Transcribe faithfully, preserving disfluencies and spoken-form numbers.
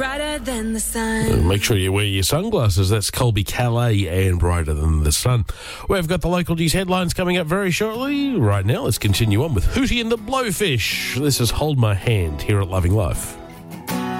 brighter than the sun. Make sure you wear your sunglasses. That's Colby Calais and Brighter Than the Sun. We've got the local news headlines coming up very shortly. Right now, let's continue on with Hootie and the Blowfish. This is Hold My Hand here at Loving Life.